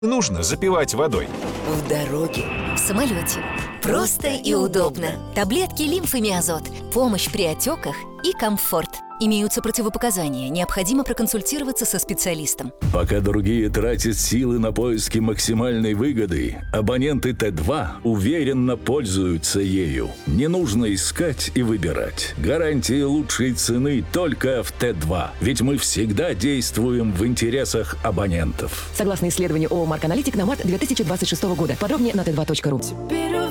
нужно запивать водой? В дороге. В самолете. Просто и удобно. Таблетки лимфомиазот. Помощь при отеках и комфорт. Имеются противопоказания. Необходимо проконсультироваться со специалистом. Пока другие тратят силы на поиски максимальной выгоды, абоненты Т2 уверенно пользуются ею. Не нужно искать и выбирать. Гарантия лучшей цены только в Т2. Ведь мы всегда действуем в интересах абонентов. Согласно исследованию ООО «Марк Аналитик» на март 2026 года. Подробнее на t2.ru.